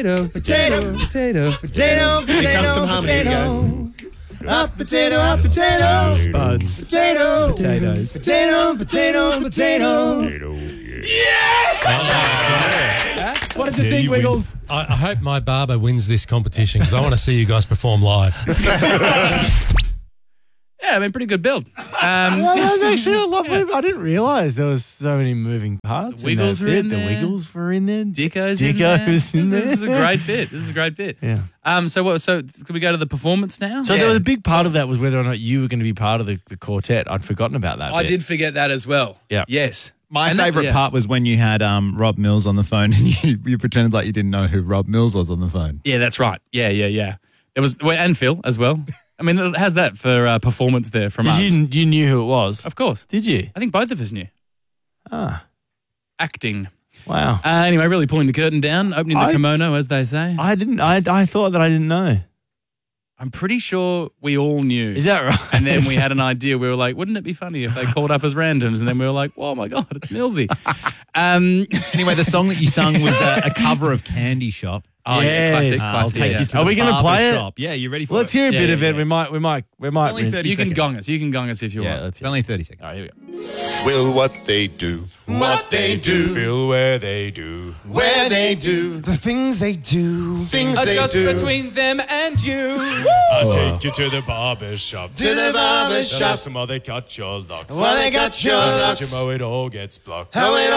potato, potato, potato, potato, Here comes some harmony again. Up potato, spuds, potato, potatoes. potato, potato, potato. What did you think, Wiggles? I hope my barber wins this competition because I want to see you guys perform live. Yeah, I mean, pretty good build. Well, that was actually a lot. I didn't realise there was so many moving parts. The Wiggles in were that in bit. there. The Wiggles were in there. Dicko's Dicko's in there. This is a great bit. This is a great bit. Yeah. So could we go to the performance now? So there was a big part of that was whether or not you were going to be part of the quartet. I'd forgotten about that. I bit. did forget that as well. Yeah. Yes. My And that- favourite yeah. part was when you had Rob Mills on the phone and you pretended like you didn't know who Rob Mills was on the phone. Yeah, that's right. Yeah. It was and Phil as well. I mean, how's that for performance there from us? You knew who it was? Of course. Did you? I think both of us knew. Ah, Acting. wow. Anyway, really pulling the curtain down, opening the kimono, as they say. I didn't. I thought that I didn't know. I'm pretty sure we all knew. Is that right? And then we had an idea. We were like, wouldn't it be funny if they called up as randoms? And then we were like, oh, my God, it's Millsy. Anyway, the song that you sung was a cover of Candy Shop. Oh, yeah, classic. Yes. I'll classic, take yeah. you to Are the we gonna barber play it? shop. Yeah, you ready for Let's it? hear a bit Yeah, of yeah, it. yeah. We might. only 30 You can seconds. gong us. You can gong us if you Yeah, want. let's It's hear. only 30 seconds. All right, here we go. Will what they do, what they do, Feel where they do. where they do, The things they do. things they do. between them and you. I'll take you to the barber shop. To the barber shop. Some other cut your locks. While they got your Let locks. you mow it all gets blocked. How it